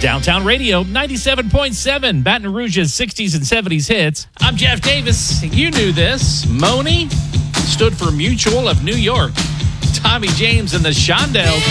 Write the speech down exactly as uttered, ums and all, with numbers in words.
Downtown Radio, ninety-seven point seven, Baton Rouge's sixties and seventies hits. I'm Jeff Davis. You knew this. Moni stood for Mutual of New York. Tommy James and the Shondells.